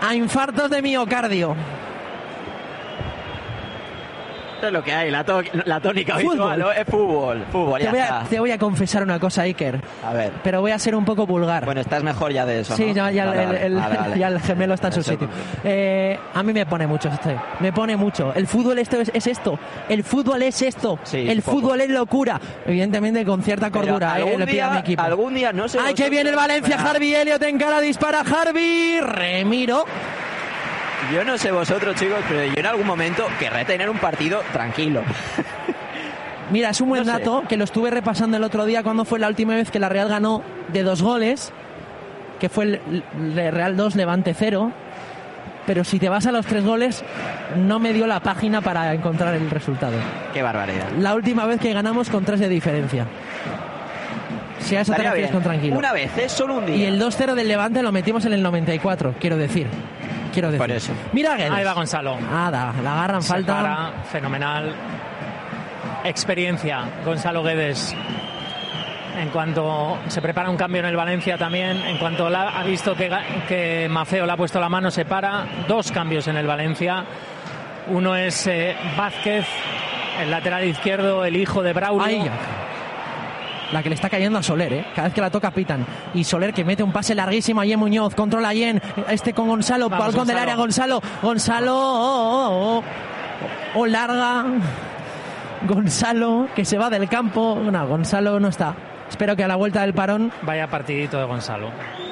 a infartos de miocardio. Esto es lo que hay, la tónica habitual, ¿no? Es fútbol, Te voy a confesar una cosa, Iker. A ver. Pero voy a ser un poco vulgar. Bueno, estás mejor ya de eso, sí, ¿no? ya el gemelo está en su sitio. A mí me pone mucho me pone mucho. El fútbol es esto. El fútbol es esto. Sí, el fútbol es locura. Evidentemente con cierta cordura. Algún le pido a mi equipo. Algún día, no sé. ¡Ay, que viene el Valencia! Harvey Elliott en cara, dispara Harvey. Remiro. Yo no sé vosotros, chicos, pero yo en algún momento querré tener un partido tranquilo. Mira, es un buen dato que lo estuve repasando el otro día cuando fue la última vez que la Real ganó de 2 goles, que fue el Real 2, Levante 0. Pero si te vas a los 3 goles, no me dio la página para encontrar el resultado. ¡Qué barbaridad! La última vez que ganamos con 3 de diferencia. Si a eso te refieres con tranquilo. Una vez, es solo un día. Y el 2-0 del Levante lo metimos en el 94, quiero decir. Por eso. Mira Guedes. Ahí va Gonzalo. Nada, la agarran, falta. Para, fenomenal. Experiencia, Gonzalo Guedes. En cuanto se prepara un cambio en el Valencia también, en cuanto ha visto que Mafeo le ha puesto la mano, se para. 2 cambios en el Valencia. Uno es Vázquez, el lateral izquierdo, el hijo de Braulio. Ay, la que le está cayendo a Soler, cada vez que la toca pitan. Y Soler que mete un pase larguísimo a Yen Muñoz, controla a Yen, con Gonzalo, balcón del área, Gonzalo, larga, Gonzalo que se va del campo. No, Gonzalo no está. Espero que a la vuelta del parón. Vaya partidito de Gonzalo.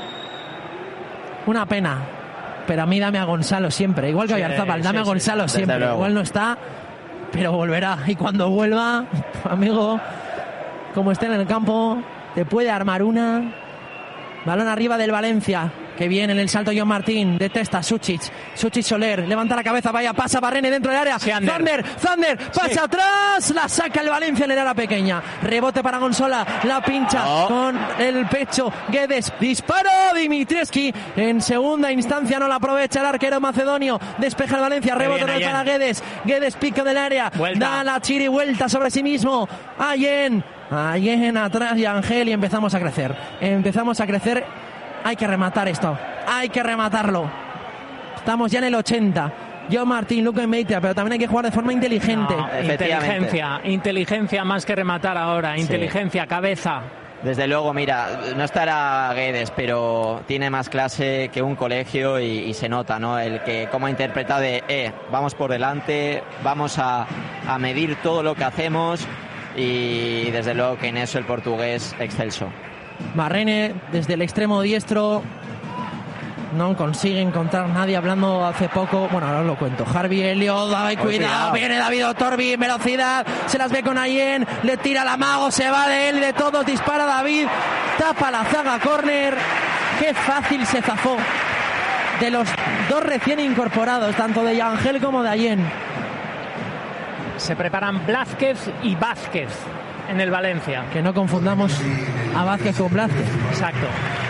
Una pena, pero a mí dame a Gonzalo siempre, igual que a Oyarzábal, dame a Gonzalo siempre. Igual no está, pero volverá. Y cuando vuelva, amigo, como esté en el campo, te puede armar una. Balón arriba del Valencia, que viene en el salto John Martín, detesta Suchic Soler, levanta la cabeza, vaya, pasa Barrene dentro del área, Zander, pasa atrás, la saca el Valencia en el área pequeña, rebote para Gonzola, la pincha con el pecho, Guedes, disparo, Dimitrievski, en segunda instancia no la aprovecha el arquero macedonio, despeja el Valencia, rebote para Guedes, pico del área, da la chirivuelta sobre sí mismo, Allen atrás y Ángel, y empezamos a crecer. Hay que rematar esto, hay que rematarlo. Estamos ya en el 80. John Martín, Luca Meitia, pero también hay que jugar de forma inteligente. Inteligencia más que rematar ahora, inteligencia, cabeza. Desde luego, mira, no estará Guedes, pero tiene más clase que un colegio y se nota, ¿no? El que cómo ha interpretado vamos por delante, vamos a medir todo lo que hacemos. Y desde luego que en eso el portugués excelso. Barrene desde el extremo diestro no consigue encontrar nadie. Hablando hace poco, bueno, ahora os lo cuento. Harvey Elliott, cuidado, viene David Otorbi en velocidad, se las ve con Allen, le tira la mago, se va de él y de todos, dispara David, tapa la zaga, córner. Qué fácil se zafó de los 2 recién incorporados, tanto de Ángel como de Allen. Se preparan Blázquez y Vázquez en el Valencia. Que no confundamos a Vázquez con Blázquez. Exacto.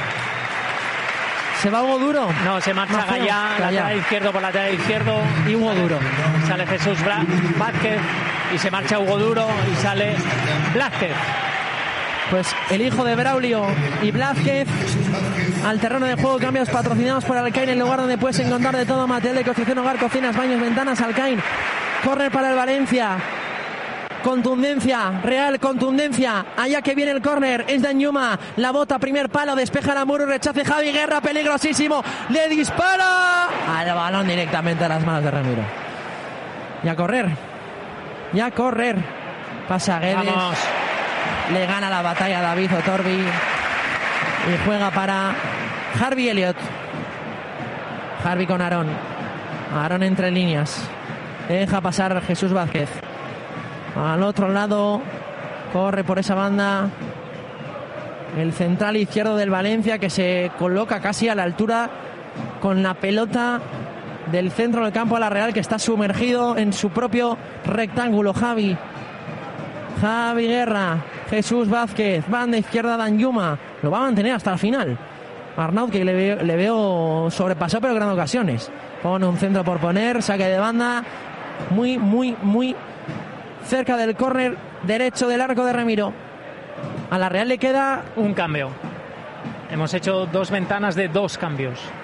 ¿Se va Hugo Duro? No, se marcha Gallá, lateral izquierdo por lateral izquierdo. Y Hugo Duro. Sale Jesús Vázquez y se marcha Hugo Duro y sale Blázquez. Pues el hijo de Braulio y Blázquez al terreno de juego. Cambios patrocinados por Alcain, el lugar donde puedes encontrar de todo: material de construcción, hogar, cocinas, baños, ventanas. Alcain. Córner para el Valencia. Contundencia, Real, contundencia. Allá que viene el córner, es Danjuma. La bota, primer palo, despeja la muro, rechace Javi Guerra, peligrosísimo. Le dispara al balón directamente a las manos de Remiro. Y a correr. Pasa Guedes. Vamos. Le gana la batalla a David Otorbi. Y juega para Harvey Elliott. Harvey con Aarón. Aarón entre líneas. Deja pasar Jesús Vázquez. Al otro lado, corre por esa banda el central izquierdo del Valencia, que se coloca casi a la altura con la pelota del centro del campo a la Real, que está sumergido en su propio rectángulo. Javi Guerra, Jesús Vázquez, banda izquierda Danjuma. Lo va a mantener hasta el final. Arnaud, que le veo sobrepasado, pero en gran ocasiones. Pone un centro por poner, saque de banda. Muy cerca del córner derecho del arco de Remiro. A la Real le queda un cambio. Hemos hecho 2 ventanas de 2 cambios.